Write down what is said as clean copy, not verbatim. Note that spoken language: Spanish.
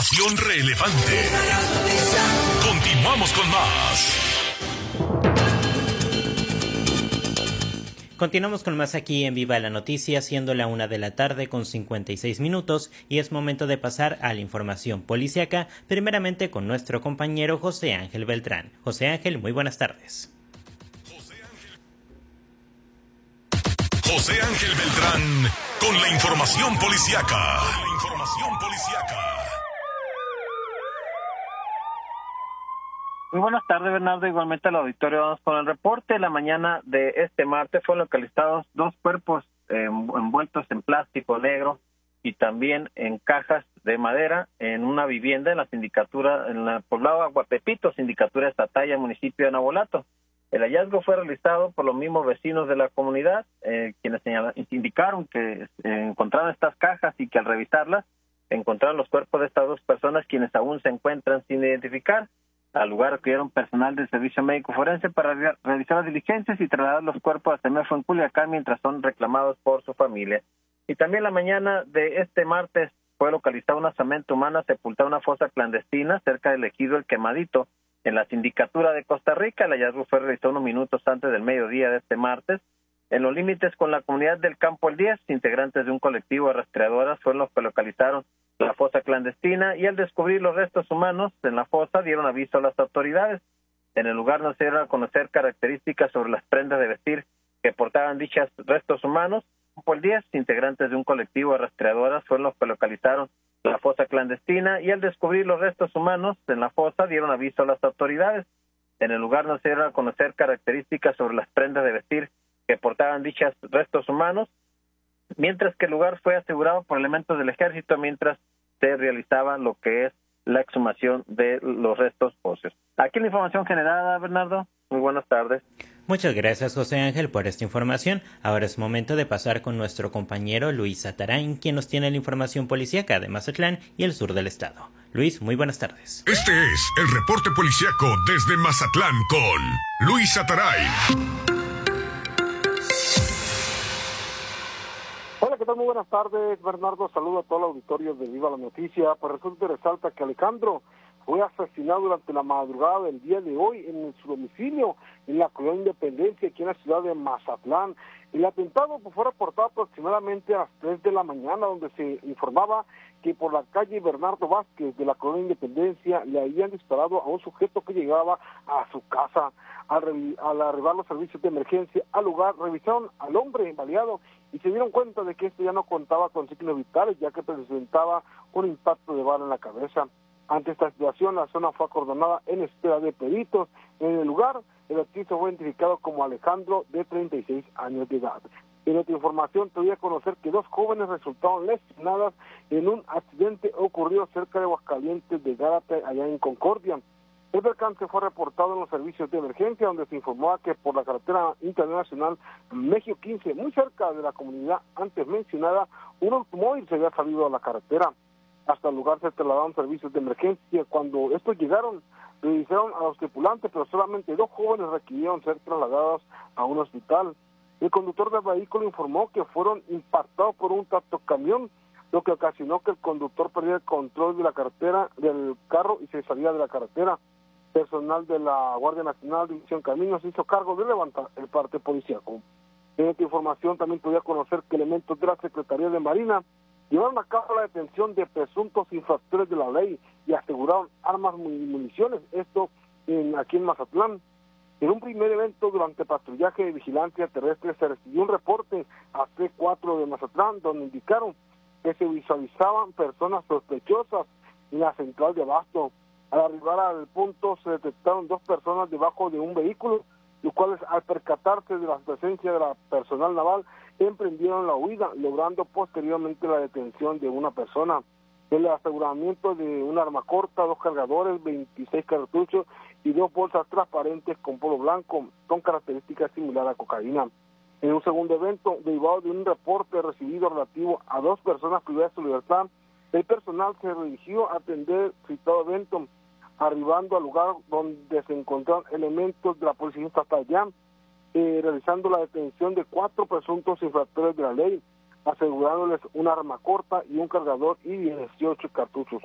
Información relevante. Continuamos con más. Continuamos con más aquí en Viva la Noticia, siendo la 1:56 p.m, y es momento de pasar a la información policíaca, primeramente con nuestro compañero José Ángel Beltrán. José Ángel, muy buenas tardes. José Ángel Beltrán con la información policíaca. Muy buenas tardes, Bernardo. Igualmente al auditorio, vamos con el reporte. La mañana de este martes fueron localizados 2 cuerpos envueltos en plástico negro y también en cajas de madera en una vivienda en la sindicatura, en el poblado Aguapepito, sindicatura de Stataya, municipio de Navolato. El hallazgo fue realizado por los mismos vecinos de la comunidad, quienes indicaron que encontraron estas cajas y que al revisarlas encontraron los cuerpos de estas 2 personas, quienes aún se encuentran sin identificar. Al lugar acudieron personal del Servicio Médico Forense para realizar las diligencias y trasladar los cuerpos a Temefo en Culiacán mientras son reclamados por su familia. Y también la mañana de este martes fue localizada una osamenta humana sepultada en una fosa clandestina cerca del ejido El Quemadito, en la sindicatura de Costa Rica. El hallazgo fue realizado unos minutos antes del mediodía de este martes. En los límites con la comunidad del Campo El 10, integrantes de un colectivo de rastreadoras fueron los que localizaron la fosa clandestina y al descubrir los restos humanos en la fosa dieron aviso a las autoridades. En el lugar no se dieron a conocer características sobre las prendas de vestir que portaban dichos restos humanos. Campo El 10, integrantes de un colectivo de rastreadoras fueron los que localizaron la fosa clandestina y al descubrir los restos humanos en la fosa dieron aviso a las autoridades. En el lugar no se dieron a conocer características sobre las prendas de vestir que portaban dichos restos humanos, mientras que el lugar fue asegurado por elementos del ejército mientras se realizaba lo que es la exhumación de los restos óseos. Aquí la información generada, Bernardo. Muy buenas tardes. Muchas gracias, José Ángel, por esta información. Ahora es momento de pasar con nuestro compañero Luis Atarain, quien nos tiene la información policíaca de Mazatlán y el sur del estado. Luis, muy buenas tardes. Este es el reporte policíaco desde Mazatlán con Luis Atarain. Hola, ¿qué tal? Muy buenas tardes, Bernardo. Saludo a todo el auditorio de Viva la Noticia. Pues resulta y resalta que Alejandro fue asesinado durante la madrugada del día de hoy en su domicilio en la Colonia Independencia, aquí en la ciudad de Mazatlán. El atentado fue reportado aproximadamente a las 3 de la mañana, donde se informaba que por la calle Bernardo Vázquez de la Colonia Independencia le habían disparado a un sujeto que llegaba a su casa. Al arribar los servicios de emergencia al lugar, revisaron al hombre baleado y se dieron cuenta de que este ya no contaba con signos vitales, ya que presentaba un impacto de bala en la cabeza. Ante esta situación, la zona fue acordonada en espera de peritos. En el lugar, el artista fue identificado como Alejandro, de 36 años de edad. En otra información, te voy a conocer que 2 jóvenes resultaron lesionadas en un accidente ocurrido cerca de Aguascalientes de Gárate, allá en Concordia. El percance fue reportado en los servicios de emergencia, donde se informó que por la carretera internacional México 15, muy cerca de la comunidad antes mencionada, un automóvil se había salido a la carretera. Hasta el lugar se trasladaron servicios de emergencia. Cuando estos llegaron, revisaron a los tripulantes, pero solamente 2 jóvenes requirieron ser trasladados a un hospital. El conductor del vehículo informó que fueron impactados por un tractocamión, lo que ocasionó que el conductor perdiera el control de la carretera, del carro, y se salía de la carretera. Personal de la Guardia Nacional División Caminos se hizo cargo de levantar el parte policíaco. En esta información también podía conocer que elementos de la Secretaría de Marina llevaron a cabo la detención de presuntos infractores de la ley y aseguraron armas y municiones, esto aquí en Mazatlán. En un primer evento durante patrullaje de vigilancia terrestre se recibió un reporte a C4 de Mazatlán, donde indicaron que se visualizaban personas sospechosas en la central de abasto. Al arribar al punto se detectaron 2 personas debajo de un vehículo, los cuales al percatarse de la presencia de la personal naval emprendieron la huida, logrando posteriormente la detención de una persona. El aseguramiento de un arma corta, 2 cargadores, 26 cartuchos y 2 bolsas transparentes con polvo blanco, con características similares a cocaína. En un segundo evento, derivado de un reporte recibido relativo a 2 personas privadas de su libertad, el personal se dirigió a atender citado evento, arribando al lugar donde se encontraron elementos de la policía estatal allá, realizando la detención de 4 presuntos infractores de la ley, asegurándoles un arma corta y un cargador y 18 cartuchos.